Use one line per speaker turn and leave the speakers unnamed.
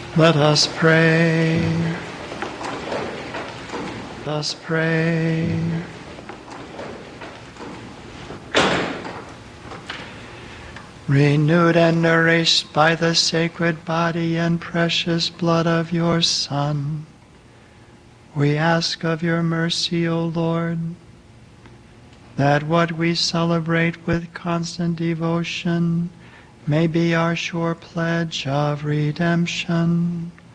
Let us pray. Let us pray. Renewed and nourished by the sacred body and precious blood of your Son, we ask of your mercy, O Lord, that what we celebrate with constant devotion may be our sure pledge of redemption.